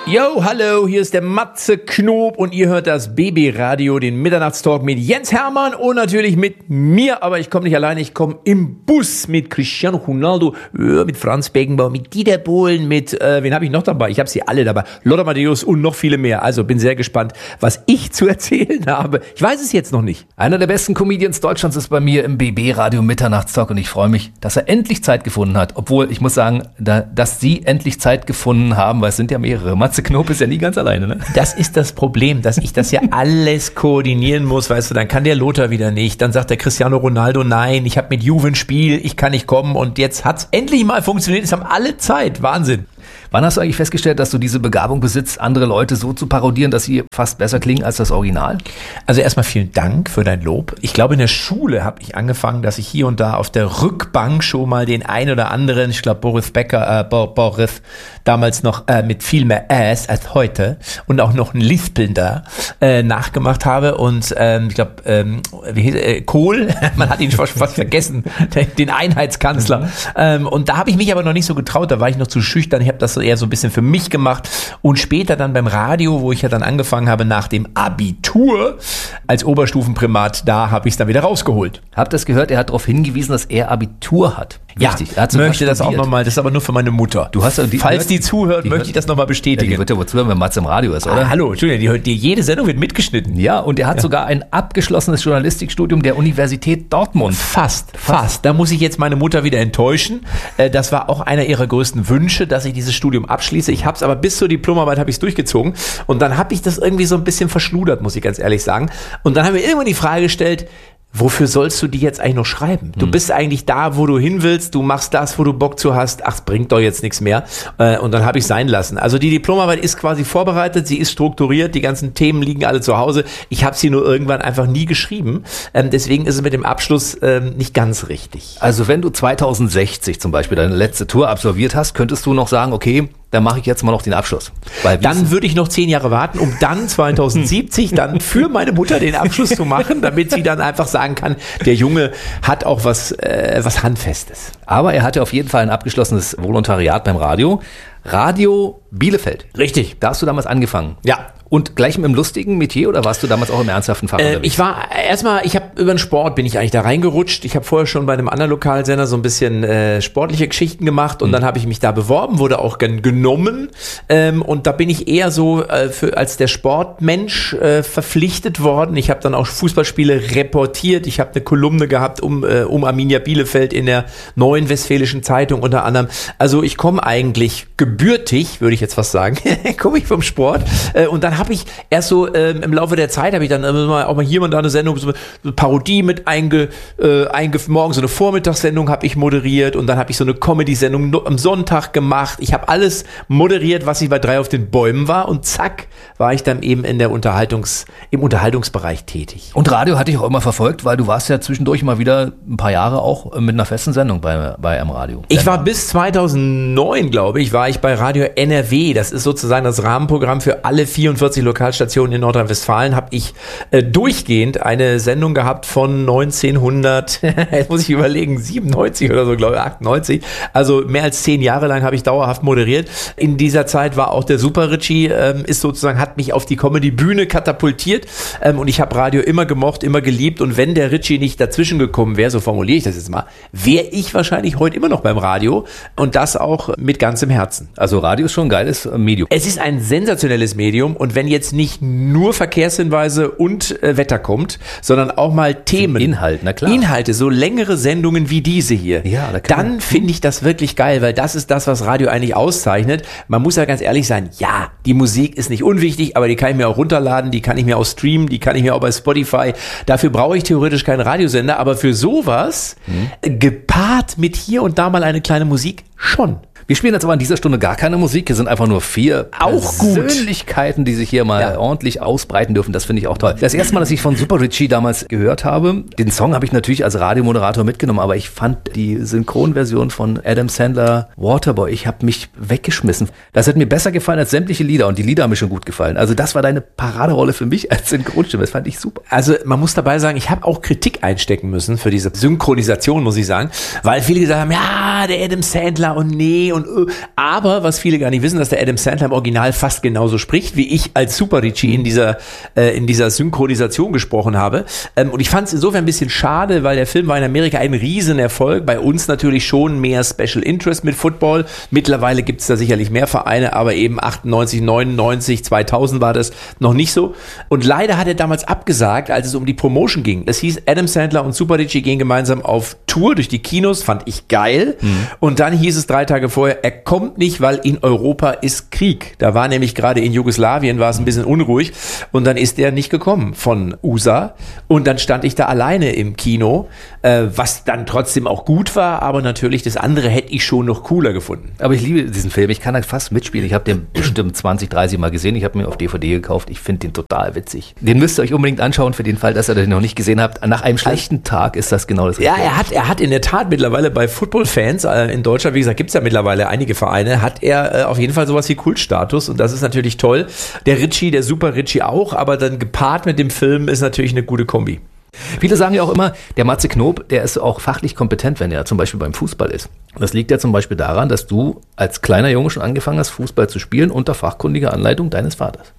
Yo, hallo, hier ist der Matze Knob und ihr hört das B B-Radio, den Mitternachtstalk mit Jens Hermann und natürlich mit mir, aber ich komme nicht alleine, ich komme im Bus mit Cristiano Ronaldo, äh, mit Franz Beckenbauer, mit Dieter Bohlen, mit, äh, wen habe ich noch dabei? Ich habe sie alle dabei, Lothar Matthäus und noch viele mehr, also bin sehr gespannt, was ich zu erzählen habe. Ich weiß es jetzt noch nicht. Einer der besten Comedians Deutschlands ist bei mir im B B-Radio Mitternachtstalk und ich freue mich, dass er endlich Zeit gefunden hat, obwohl ich muss sagen, da, dass Sie endlich Zeit gefunden haben, weil es sind ja mehrere. Matze Knob ist ja nie ganz alleine, ne? Das ist das Problem, dass ich das ja alles koordinieren muss, weißt du, dann kann der Lothar wieder nicht, dann sagt der Cristiano Ronaldo, nein, ich habe mit Juve ein Spiel, ich kann nicht kommen und jetzt hat's endlich mal funktioniert, es haben alle Zeit, Wahnsinn. Wann hast du eigentlich festgestellt, dass du diese Begabung besitzt, andere Leute so zu parodieren, dass sie fast besser klingen als das Original? Also erstmal vielen Dank für dein Lob. Ich glaube, in der Schule habe ich angefangen, dass ich hier und da auf der Rückbank schon mal den ein oder anderen, ich glaube Boris Becker, äh, Boris, damals noch äh, mit viel mehr Ass als heute und auch noch ein Lispelnder äh, nachgemacht habe und ähm, ich glaube, ähm, wie hieß äh, Kohl, man hat ihn fast, fast vergessen, den Einheitskanzler. Mhm. Ähm, und da habe ich mich aber noch nicht so getraut, da war ich noch zu schüchtern, ich habe das eher so ein bisschen für mich gemacht und später dann beim Radio, wo ich ja dann angefangen habe nach dem Abitur als Oberstufenprimat, da habe ich es dann wieder rausgeholt. Habt ihr es gehört, er hat darauf hingewiesen, dass er Abitur hat. Richtig. Ja, ich möchte das auch nochmal, das ist aber nur für meine Mutter. Du hast ja die, Falls die zuhört, die möchte hört, ich das nochmal bestätigen. Ja, die wird ja wohl zuhören, wenn Matze im Radio ist, oder? Ah, hallo, Entschuldigung, die hört dir, jede Sendung wird mitgeschnitten. Ja, und er hat ja. sogar ein abgeschlossenes Journalistikstudium der Universität Dortmund. Fast, fast, fast. Da muss ich jetzt meine Mutter wieder enttäuschen. Das war auch einer ihrer größten Wünsche, dass ich dieses Studium abschließe. Ich habe es aber bis zur Diplomarbeit habe ich es durchgezogen und dann habe ich das irgendwie so ein bisschen verschludert, muss ich ganz ehrlich sagen. Und dann haben wir irgendwann die Frage gestellt, wofür sollst du die jetzt eigentlich noch schreiben? Du hm. bist eigentlich da, wo du hin willst, du machst das, wo du Bock zu hast, ach, es bringt doch jetzt nichts mehr. Und dann habe ich es sein lassen. Also die Diplomarbeit ist quasi vorbereitet, sie ist strukturiert, die ganzen Themen liegen alle zu Hause. Ich habe sie nur irgendwann einfach nie geschrieben. Deswegen ist es mit dem Abschluss nicht ganz richtig. Also wenn du zweitausendsechzig zum Beispiel deine letzte Tour absolviert hast, könntest du noch sagen, okay, dann mache ich jetzt mal noch den Abschluss. Weil dann würde ich noch zehn Jahre warten, um dann zweitausendsiebzig dann für meine Mutter den Abschluss zu machen, damit sie dann einfach sagen kann, der Junge hat auch was, äh, was Handfestes. Aber er hatte auf jeden Fall ein abgeschlossenes Volontariat beim Radio. Radio Bielefeld. Richtig. Da hast du damals angefangen. Ja. Und gleich mit dem lustigen Metier oder warst du damals auch im ernsthaften Fach äh, Ich war erstmal, ich habe über den Sport bin ich eigentlich da reingerutscht. Ich habe vorher schon bei einem anderen Lokalsender so ein bisschen äh, sportliche Geschichten gemacht und mhm. dann habe ich mich da beworben, wurde auch gen- genommen ähm, und da bin ich eher so äh, für, als der Sportmensch äh, verpflichtet worden. Ich habe dann auch Fußballspiele reportiert. Ich habe eine Kolumne gehabt um, äh, um Arminia Bielefeld in der Neuen Westfälischen Zeitung unter anderem. Also ich komme eigentlich gebürtig, würde ich jetzt fast sagen, komme ich vom Sport äh, und dann habe ich erst so ähm, im Laufe der Zeit habe ich dann immer auch mal hier und da eine Sendung, so eine Parodie mit einge, äh, einge morgen so eine Vormittagssendung habe ich moderiert und dann habe ich so eine Comedy-Sendung am Sonntag gemacht. Ich habe alles moderiert, was ich bei drei auf den Bäumen war und zack war ich dann eben in der Unterhaltungs im Unterhaltungsbereich tätig. Und Radio hatte ich auch immer verfolgt, weil du warst ja zwischendurch mal wieder ein paar Jahre auch mit einer festen Sendung bei bei am Radio. Ich war bis zweitausendneun, glaube ich, war ich bei Radio N R W. Das ist sozusagen das Rahmenprogramm für alle vierundvierzig Lokalstationen in Nordrhein-Westfalen, habe ich äh, durchgehend eine Sendung gehabt von neunzehnhundert, jetzt muss ich überlegen, siebenundneunzig oder so, glaube ich, achtundneunzig. Also mehr als zehn Jahre lang habe ich dauerhaft moderiert. In dieser Zeit war auch der Super Ritchie, ähm, ist sozusagen, hat mich auf die Comedy-Bühne katapultiert ähm, und ich habe Radio immer gemocht, immer geliebt und wenn der Ritchie nicht dazwischen gekommen wäre, so formuliere ich das jetzt mal, wäre ich wahrscheinlich heute immer noch beim Radio und das auch mit ganzem Herzen. Also Radio ist schon ein geiles Medium. Es ist ein sensationelles Medium und wenn jetzt nicht nur Verkehrshinweise und äh, Wetter kommt, sondern auch mal Themen. Inhalt, na klar. Inhalte, so längere Sendungen wie diese hier. Ja, da kann dann finde ich das wirklich geil, weil das ist das, was Radio eigentlich auszeichnet. Man muss ja ganz ehrlich sein, ja, die Musik ist nicht unwichtig, aber die kann ich mir auch runterladen, die kann ich mir auch streamen, die kann ich mir auch bei Spotify. Dafür brauche ich theoretisch keinen Radiosender, aber für sowas, mhm. gepaart mit hier und da mal eine kleine Musik, schon. Wir spielen jetzt aber in dieser Stunde gar keine Musik. Hier sind einfach nur vier auch Persönlichkeiten, die sich hier mal ja. ordentlich ausbreiten dürfen. Das finde ich auch toll. Das erste Mal, dass ich von Super Ritchie damals gehört habe, den Song habe ich natürlich als Radiomoderator mitgenommen, aber ich fand die Synchronversion von Adam Sandler, Waterboy, ich habe mich weggeschmissen. Das hat mir besser gefallen als sämtliche Lieder und die Lieder haben mir schon gut gefallen. Also das war deine Paraderolle für mich als Synchronstimme. Das fand ich super. Also man muss dabei sagen, ich habe auch Kritik einstecken müssen für diese Synchronisation, muss ich sagen, weil viele gesagt haben, ja, der Adam Sandler und nee, und äh. aber was viele gar nicht wissen, dass der Adam Sandler im Original fast genauso spricht, wie ich als Super Richie in dieser äh, in dieser Synchronisation gesprochen habe. Ähm, und ich fand es insofern ein bisschen schade, weil der Film war in Amerika ein Riesenerfolg, bei uns natürlich schon mehr Special Interest mit Football. Mittlerweile gibt es da sicherlich mehr Vereine, aber eben achtundneunzig, neunundneunzig, zweitausend war das noch nicht so. Und leider hat er damals abgesagt, als es um die Promotion ging. Es hieß, Adam Sandler und Super Richie gehen gemeinsam auf Tour durch die Kinos, fand ich geil. Mhm. Und dann hieß es drei Tage vorher, er kommt nicht, weil in Europa ist Krieg. Da war nämlich gerade in Jugoslawien, war es ein bisschen unruhig. Und dann ist er nicht gekommen von U S A. Und dann stand ich da alleine im Kino, äh, was dann trotzdem auch gut war, aber natürlich das andere hätte ich schon noch cooler gefunden. Aber ich liebe diesen Film, ich kann halt fast mitspielen. Ich habe den bestimmt zwanzig, dreißig Mal gesehen. Ich habe mir auf D V D gekauft. Ich finde den total witzig. Den müsst ihr euch unbedingt anschauen, für den Fall, dass ihr den noch nicht gesehen habt. Nach einem schlechten Tag ist das genau das Richtige. Ja, er hat, er hat in der Tat mittlerweile bei Football-Fans äh, in Deutschland, wie gesagt, gibt es ja mittlerweile einige Vereine, hat er äh, auf jeden Fall sowas wie Kultstatus und das ist natürlich toll. Der Richie, der Super Richie auch, aber dann gepaart mit dem Film ist natürlich eine gute Kombi. Viele sagen ja auch immer, der Matze Knob, der ist auch fachlich kompetent, wenn er zum Beispiel beim Fußball ist. Das liegt ja zum Beispiel daran, dass du als kleiner Junge schon angefangen hast, Fußball zu spielen unter fachkundiger Anleitung deines Vaters.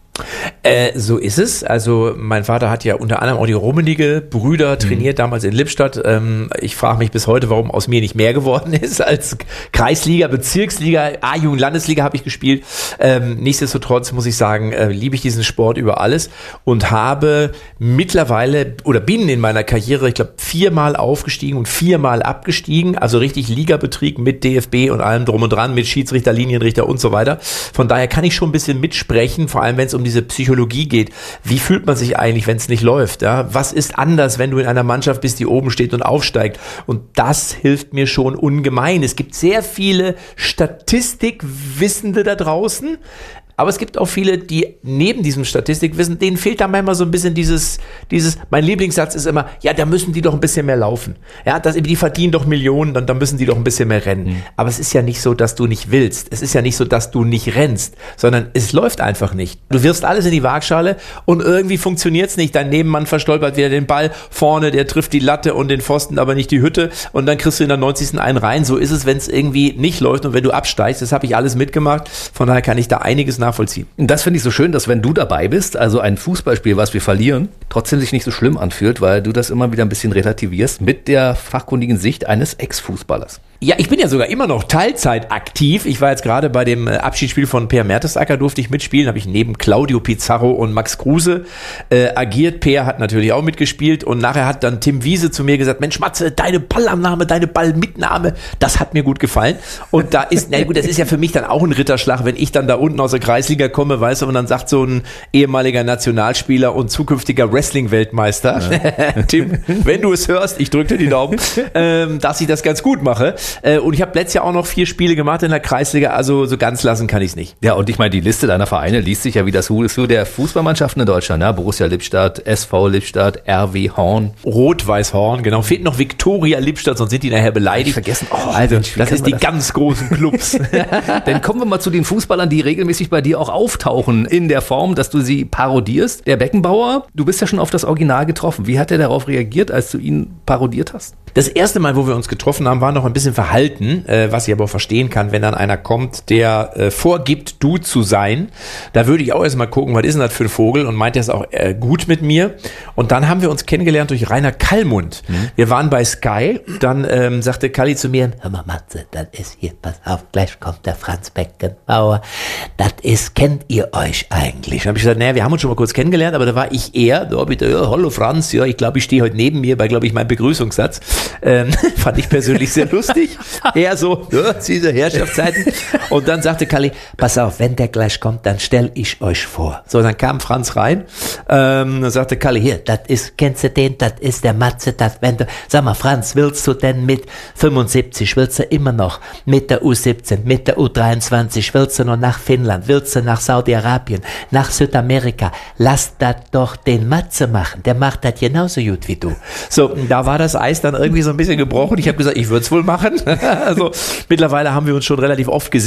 Äh, so ist es. Also mein Vater hat ja unter anderem auch die Rummenigge Brüder trainiert, mhm. damals in Lippstadt. Ähm, ich frage mich bis heute, warum aus mir nicht mehr geworden ist als Kreisliga, Bezirksliga, A-Jugend, Landesliga habe ich gespielt. Ähm, nichtsdestotrotz muss ich sagen, äh, liebe ich diesen Sport über alles und habe mittlerweile oder bin in meiner Karriere, ich glaube, viermal aufgestiegen und viermal abgestiegen. Also richtig Ligabetrieb mit D F B und allem drum und dran, mit Schiedsrichter, Linienrichter und so weiter. Von daher kann ich schon ein bisschen mitsprechen, vor allem wenn es um die diese Psychologie geht. Wie fühlt man sich eigentlich, wenn es nicht läuft? Ja? Was ist anders, wenn du in einer Mannschaft bist, die oben steht und aufsteigt? Und das hilft mir schon ungemein. Es gibt sehr viele Statistikwissende da draußen, aber es gibt auch viele, die neben diesem Statistikwissen, denen fehlt da manchmal so ein bisschen dieses, dieses, mein Lieblingssatz ist immer, ja, da müssen die doch ein bisschen mehr laufen. Ja, das, die verdienen doch Millionen, dann, dann müssen die doch ein bisschen mehr rennen. Mhm. Aber es ist ja nicht so, dass du nicht willst. Es ist ja nicht so, dass du nicht rennst, sondern es läuft einfach nicht. Du wirfst alles in die Waagschale und irgendwie funktioniert's nicht. Dein Nebenmann verstolpert wieder den Ball vorne, der trifft die Latte und den Pfosten, aber nicht die Hütte und dann kriegst du in der neunzigsten einen rein. So ist es, wenn es irgendwie nicht läuft und wenn du absteigst. Das habe ich alles mitgemacht. Von daher kann ich da einiges nachvollziehen. Und das finde ich so schön, dass wenn du dabei bist, also ein Fußballspiel, was wir verlieren, trotzdem sich nicht so schlimm anfühlt, weil du das immer wieder ein bisschen relativierst mit der fachkundigen Sicht eines Ex-Fußballers. Ja, ich bin ja sogar immer noch Teilzeit aktiv. Ich war jetzt gerade bei dem Abschiedsspiel von Per Mertesacker, durfte ich mitspielen, habe ich neben Claudio Pizarro und Max Kruse äh, agiert. Per hat natürlich auch mitgespielt und nachher hat dann Tim Wiese zu mir gesagt, Mensch Matze, deine Ballannahme, deine Ballmitnahme, das hat mir gut gefallen. Und da ist, na gut, das ist ja für mich dann auch ein Ritterschlag, wenn ich dann da unten aus der Kreisliga komme, weißt du, und dann sagt so ein ehemaliger Nationalspieler und zukünftiger Wrestling-Weltmeister, ja. Tim, wenn du es hörst, ich drücke dir die Daumen, ähm, dass ich das ganz gut mache. Und ich habe letztes Jahr auch noch vier Spiele gemacht in der Kreisliga, also so ganz lassen kann ich es nicht. Ja, und ich meine, die Liste deiner Vereine liest sich ja wie das Who is Who der Fußballmannschaften in Deutschland. Ja? Borussia Lippstadt, S V Lippstadt, R W Horn. Rot-Weiß Horn, genau. Fehlt noch Viktoria Lippstadt, sonst sind die nachher beleidigt. Vergessen. Oh, also, Mensch, das ist die das? ganz großen Clubs. Dann kommen wir mal zu den Fußballern, die regelmäßig bei dir auch auftauchen in der Form, dass du sie parodierst. Der Beckenbauer, du bist ja schon auf das Original getroffen. Wie hat er darauf reagiert, als du ihn parodiert hast? Das erste Mal, wo wir uns getroffen haben, war noch ein bisschen verhalten, äh, was ich aber auch verstehen kann, wenn dann einer kommt, der äh, vorgibt, du zu sein. Da würde ich auch erstmal gucken, was ist denn das für ein Vogel und meint er es auch äh, gut mit mir. Und dann haben wir uns kennengelernt durch Rainer Kallmund. Mhm. Wir waren bei Sky, dann ähm, sagte Kalli zu mir, hör mal Matze, das ist hier, pass auf, gleich kommt der Franz Beckenbauer. Das ist, kennt ihr euch eigentlich? Dann habe ich gesagt, naja, wir haben uns schon mal kurz kennengelernt, aber da war ich eher, da bitte, ja, hallo Franz, ja, ich glaube, ich stehe heute neben mir bei, glaube ich, meinem Begrüßungssatz. Ähm, fand ich persönlich sehr lustig. Eher so, ja, diese Herrschaftszeiten. Und dann sagte Kalli, pass auf, wenn der gleich kommt, dann stell ich euch vor. So, dann kam Franz rein, ähm, dann sagte Kalli, hier, das ist, kennst du den, das ist der Matze, das, wenn du, sag mal, Franz, willst du denn mit fünfundsiebzig, willst du immer noch mit der U siebzehn, mit der U dreiundzwanzig, willst du noch nach Finnland, willst du nach Saudi-Arabien, nach Südamerika, lass das doch den Matze machen, der macht das genauso gut wie du. So, da war das Eis dann irgendwie so ein bisschen gebrochen. Ich habe gesagt, ich würde es wohl machen. Also mittlerweile haben wir uns schon relativ oft gesehen.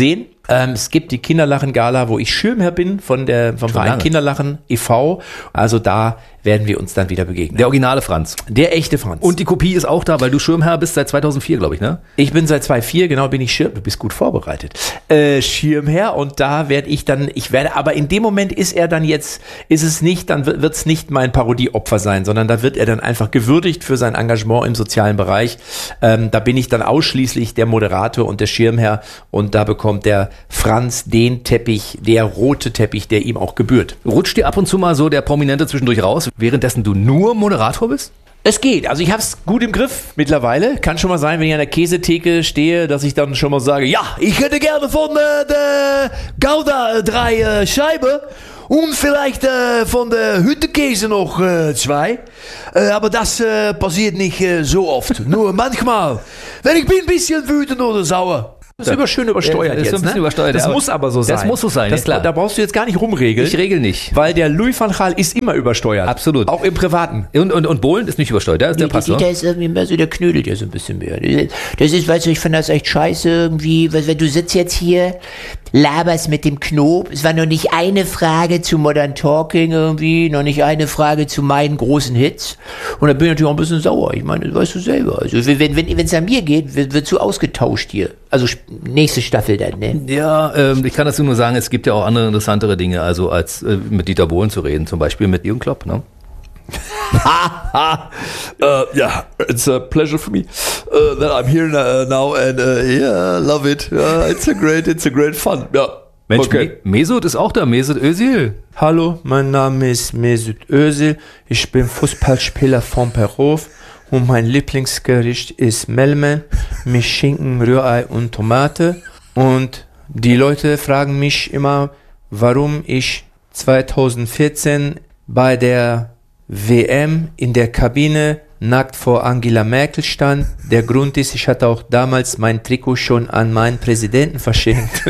Ähm, es gibt die Kinderlachen-Gala, wo ich Schirmherr bin von der, vom Verein lange. Kinderlachen e V. Also da werden wir uns dann wieder begegnen. Der originale Franz. Der echte Franz. Und die Kopie ist auch da, weil du Schirmherr bist seit zweitausendvier, glaube ich, ne? Ich bin seit zweitausendvier, genau, bin ich Schirm, du bist gut vorbereitet, äh, Schirmherr, und da werde ich dann, ich werde, aber in dem Moment ist er dann jetzt, ist es nicht, dann wird es nicht mein Parodieopfer sein, sondern da wird er dann einfach gewürdigt für sein Engagement im sozialen Bereich. Ähm, da bin ich dann ausschließlich der Moderator und der Schirmherr, und da bekommt der Franz den Teppich, der rote Teppich, der ihm auch gebührt. Rutscht dir ab und zu mal so der Prominente zwischendurch raus, währenddessen du nur Moderator bist? Es geht, also ich habe es gut im Griff mittlerweile. Kann schon mal sein, wenn ich an der Käsetheke stehe, dass ich dann schon mal sage, ja, ich hätte gerne von äh, der Gouda äh, drei äh, Scheiben und vielleicht äh, von der Hüttekäse noch äh, zwei. Äh, aber das äh, passiert nicht äh, so oft. Nur manchmal, wenn ich bin ein bisschen wütend oder sauer. Das ist über schön übersteuert Ja, das ist jetzt, ein bisschen ne? übersteuert, Das ja, muss aber so sein. das muss so sein, das, ja, klar. Da brauchst du jetzt gar nicht rumregeln. Ich regel nicht. Weil der Louis van Gaal ist immer übersteuert. Absolut. Auch im Privaten. Und, und, und Bohlen ist nicht übersteuert, der ist der Pastor. Der ist irgendwie mehr so, der knödelt ja so ein bisschen mehr. Das ist, weißt du, ich finde das echt scheiße irgendwie, weil wenn du sitzt jetzt hier, laberst mit dem Knob, es war noch nicht eine Frage zu Modern Talking irgendwie, noch nicht eine Frage zu meinen großen Hits, und da bin ich natürlich auch ein bisschen sauer, ich meine, das weißt du selber. Also wenn wenn wenn es an mir geht, wird, wird so ausgetauscht hier. Also nächste Staffel dann, ne? Ja, ähm, ich kann dazu nur sagen, es gibt ja auch andere interessantere Dinge, also als äh, mit Dieter Bohlen zu reden, zum Beispiel mit Jürgen Klopp, ne? uh, yeah, it's a pleasure for me uh, that I'm here uh, now, and uh, yeah, love it. Uh, it's a great, it's a great fun. Ja. Mensch, Okay. Me- Mesut ist auch da, Mesut Özil. Hallo, mein Name ist Mesut Özil. Ich bin Fußballspieler von Peru und mein Lieblingsgericht ist Melmen mit Schinken, Rührei und Tomate. Und die Leute fragen mich immer, warum ich zweitausendvierzehn bei der W M in der Kabine nackt vor Angela Merkel stand. Der Grund ist, ich hatte auch damals mein Trikot schon an meinen Präsidenten verschenkt.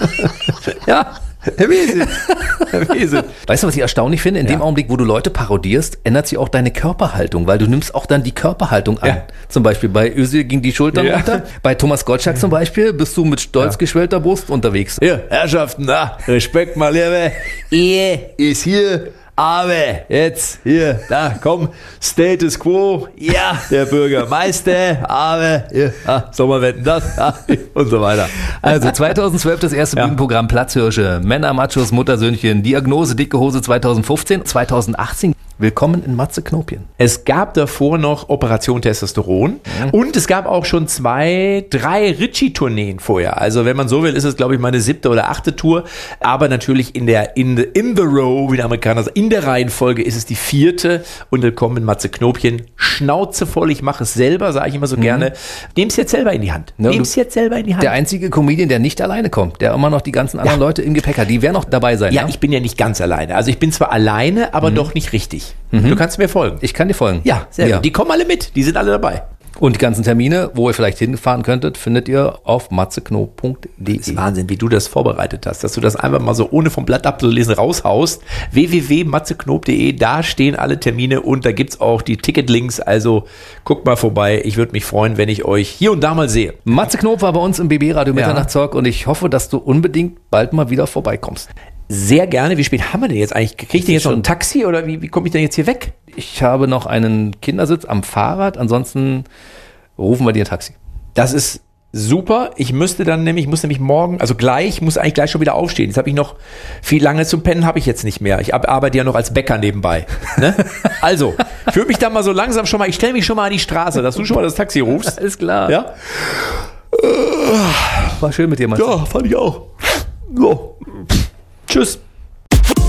Ja, Herr Mesut. Herr Mesut. Weißt du, was ich erstaunlich finde? In dem Augenblick, wo du Leute parodierst, ändert sich auch deine Körperhaltung, weil du nimmst auch dann die Körperhaltung an. Ja. Zum Beispiel bei Özil ging die Schultern Ja. runter. Bei Thomas Gottschalk zum Beispiel bist du mit stolz geschwellter Brust unterwegs. Hier, Herrschaften, na, Respekt mal, Liebe. Ihr ist hier, aber jetzt, hier, da, komm, Status Quo, ja, der Bürgermeister, aber, hier, ah, Sommerwetten, das, ah, und so weiter. Also zweitausendzwölf das erste Ja. Bühnenprogramm Platzhirsche, Männer, Machos, Muttersöhnchen, Diagnose, dicke Hose zweitausendfünfzehn, zweitausendachtzehn. Willkommen in Matze Knopien. Es gab davor noch Operation Testosteron und es gab auch schon zwei, drei Ritchie-Tourneen vorher. Also wenn man so will, ist es, glaube ich, meine siebte oder achte Tour. Aber natürlich in der in the, in the row, wie der Amerikaner sagt, in der Reihenfolge ist es die vierte. Und willkommen in Matze Knopien. Schnauze voll, ich mache es selber, sage ich immer so gerne. Nehm's jetzt selber in die Hand. Ja, Nehm's jetzt selber in die Hand. Der einzige Comedian, der nicht alleine kommt, der immer noch die ganzen anderen Leute im Gepäck hat, die werden noch dabei sein. ja, ich bin ja nicht ganz alleine. Also ich bin zwar alleine, aber doch nicht richtig. Du kannst mir folgen. Ich kann dir folgen. Ja, sehr gut. Die kommen alle mit. Die sind alle dabei. Und die ganzen Termine, wo ihr vielleicht hinfahren könntet, findet ihr auf matzekno punkt de. Das ist Wahnsinn, wie du das vorbereitet hast, dass du das einfach mal so ohne vom Blatt abzulesen raushaust. w w w punkt matzeknob punkt de, da stehen alle Termine und da gibt's auch die Ticketlinks, also guckt mal vorbei. Ich würde mich freuen, wenn ich euch hier und da mal sehe. Matze Knob war bei uns im B B-Radio Ja. Mitternachtstalk und ich hoffe, dass du unbedingt bald mal wieder vorbeikommst. Sehr gerne. Wie spät haben wir denn jetzt eigentlich? Krieg ich denn jetzt noch ein Taxi oder wie, wie komme ich denn jetzt hier weg? Ich habe noch einen Kindersitz am Fahrrad, ansonsten rufen wir dir ein Taxi. Das ist super. Ich müsste dann nämlich, ich muss nämlich morgen, also gleich, muss eigentlich gleich schon wieder aufstehen. Jetzt habe ich noch viel lange zum Pennen habe ich jetzt nicht mehr. Ich arbeite ja noch als Bäcker nebenbei. Ne? Also, ich würde mich dann mal so langsam schon mal, ich stelle mich schon mal an die Straße, dass du schon mal das Taxi rufst. Alles klar. Ja? War schön mit dir, Matze. Ja, fand ich auch. Ja. Tschüss.